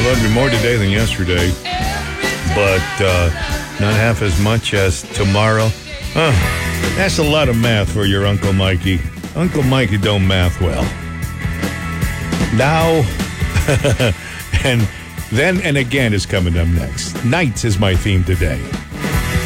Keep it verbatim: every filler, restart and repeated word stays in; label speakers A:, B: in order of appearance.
A: laundry more today than yesterday, but uh, not half as much as tomorrow. Huh. That's a lot of math for your Uncle Mikey. Uncle Mikey don't math well. Now, and then and again is coming up next. Nights is my theme today.